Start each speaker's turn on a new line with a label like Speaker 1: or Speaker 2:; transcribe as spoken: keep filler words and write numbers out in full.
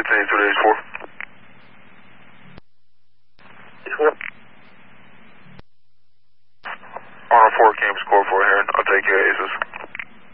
Speaker 1: continue to the H four.
Speaker 2: H four.
Speaker 1: On four, campus core for Heron. I'll take care of Aces.